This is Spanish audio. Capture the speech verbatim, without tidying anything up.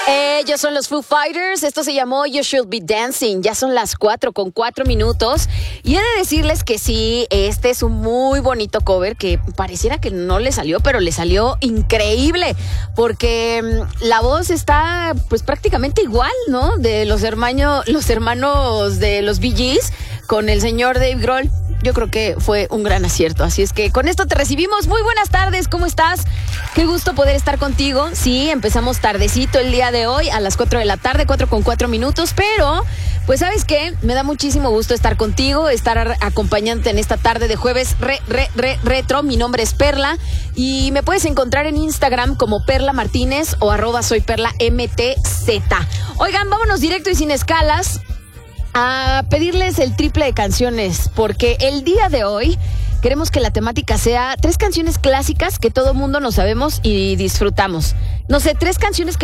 Ellos son los Foo Fighters. Esto se llamó You Should Be Dancing. Ya son las cuatro con cuatro minutos. Y he de decirles que sí, este es un muy bonito cover que pareciera que no le salió, pero le salió increíble. Porque mm, la voz está pues prácticamente igual, ¿no? De los hermanos, los hermanos de los Bee Gees con el señor Dave Grohl. Yo creo que fue un gran acierto. Así es que con esto te recibimos. Muy buenas tardes, ¿cómo estás? Qué gusto poder estar contigo. Sí, empezamos tardecito el día de hoy a las cuatro de la tarde, cuatro con cuatro minutos, pero pues ¿sabes qué? Me da muchísimo gusto estar contigo, estar acompañándote en esta tarde de jueves re, re, re, retro. Mi nombre es Perla y me puedes encontrar en Instagram como Perla Martínez o arroba soy Perla M T Z. Oigan, vámonos directo y sin escalas a pedirles el triple de canciones, porque el día de hoy queremos que la temática sea tres canciones clásicas que todo mundo nos sabemos y disfrutamos. No sé, tres canciones que